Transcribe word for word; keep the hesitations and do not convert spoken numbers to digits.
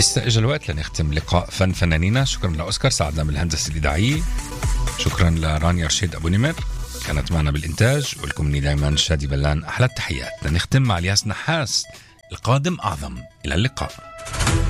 استأجل الوقت لنختم لقاء فن فنانينا. شكرا لأوسكار ساعدنا بالهندسة الإذاعية. شكرا لرانيا رشيد أبو نمر كانت معنا بالإنتاج. ولكم مني دايما شادي بلان أحلى التحيات. لنختم مع الياس نحاس القادم أعظم. إلى اللقاء.